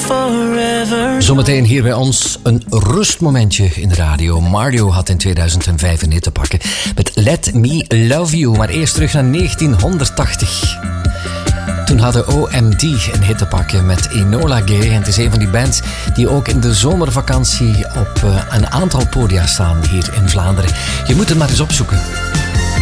Zometeen hier bij ons een rustmomentje in de radio. Mario had in 2005 een hit te pakken met Let Me Love You. Maar eerst terug naar 1980. Toen hadden OMD een hit te pakken met Enola Gay. En het is een van die bands die ook in de zomervakantie op een aantal podia staan hier in Vlaanderen. Je moet het maar eens opzoeken.